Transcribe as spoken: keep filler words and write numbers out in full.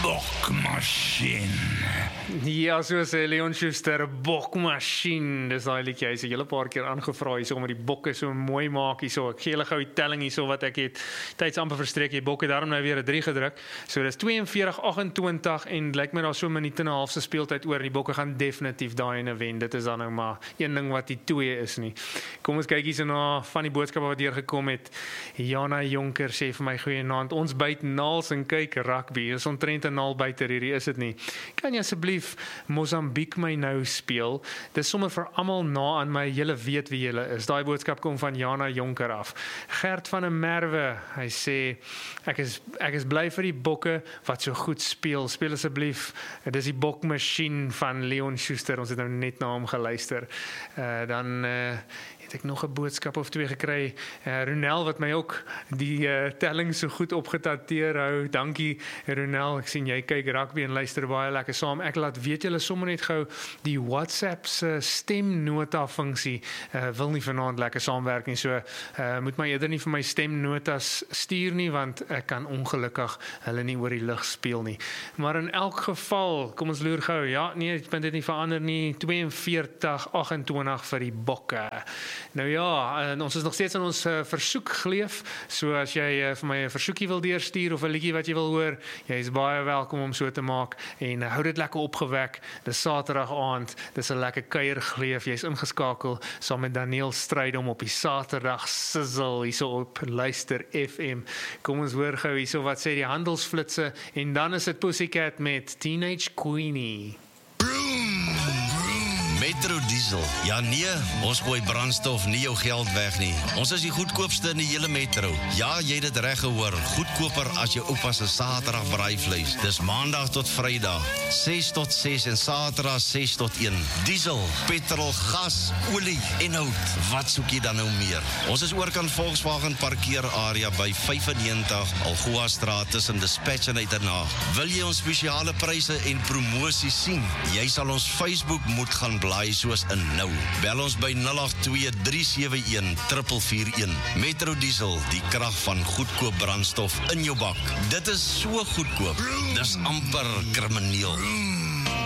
bokmasjien. Ja, soos Leon Schuster, bokmasjien. Dis daai liedjie, hy is 'n hele paar keer aangevra hier so om die bokke so mooi maak hier so. Ek gee julle gou die telling hier so wat ek het. Tyds amper verstreek, die bokke daarom nou weer 'n drie gedruk. So dis twee en veertig agt en twintig en lyk my daar so 'n minuut en 'n half se speeltyd oor. Die bokke gaan definitief daai ene wen. Dit is dan nou maar een ding wat die twee is nie. Kom ons kyk hier so na van die boodskappe wat hier gekom het. Jana Jonker sê vir my goeienaand. Ons byt naals en kyk rugby. Dis omtrent 'n naalbyter hierdie, is dit nie? Kan jy asseblief Mosambiek my nou speel? Dis sommer vir almal na aan my, julle weet wie julle is. Daai boodskap kom van Jana Jonker af. Gert van der Merwe, hy sê ek is ek is bly vir die bokke wat so goed speel. Speel asseblief. Dis die bokmasjien van Leon Schuster. Ons het nou net na hom geluister. Uh, dan uh, het ek nog 'n boodskap of twee gekry. Uh, Ronel wat my ook die uh, telling so goed opgetateer hou. Dankie Ronel. Ek sien jy kyk rugby en luister baie lekker saam. Ek laat weet julle sommer net gou die WhatsApp se stemnota funksie uh, wil nie vanaand lekker saamwerk nie. So uh, moet my eerder nie vir my stemnotas stuur nie want ek kan ongelukkig hulle nie oor die lug speel nie. Maar in elk geval, kom ons loer gou. Ja, nee, ek vind dit nie verander nie. twee en veertig agt en twintig vir die bokke. Nou ja, en ons is nog steeds in ons uh, versoek geleef. So as jy uh, vir my 'n versoekie wil deurstuur of 'n liedjie wat jy wil hoor, jy is baie welkom om so te maak en uh, hou dit lekker opgewek. Dis Saterdag aand, dis 'n lekker kuiergleef. Jy's ingeskakel saam met Daniel Strydom op die Saterdag sizzle hierso op Luister F M. Kom ons hoor gou hierso wat sê die handelsflitse en dan is dit Pussycat met Teenage Queenie. Metro Diesel. Ja nee, ons gooi brandstof nie jou geld weg nie. Ons is die goedkoopste in die hele metro. Ja, jy het dit reg gehoor. Goedkoper as jou oupa se Saterdag braaivleis. Dis Maandag tot Vrydag, ses tot ses en Saterdag ses tot een. Diesel, petrol, gas, olie en hout. Wat soek jy dan nou meer? Ons is oorkant Volkswagen parkeerarea by vyfennegentig Algoa Straat tussen Dispatch en Uitenhaag. Wil jy ons spesiale pryse en promosies sien? Jy sal ons Facebook moet gaan blaai soos in nou. Bel ons by nul agt twee drie sewe een vier vier een. Metro Diesel, die krag van goedkoop brandstof in jou bak. Dit is so goedkoop. Dis amper krimineel.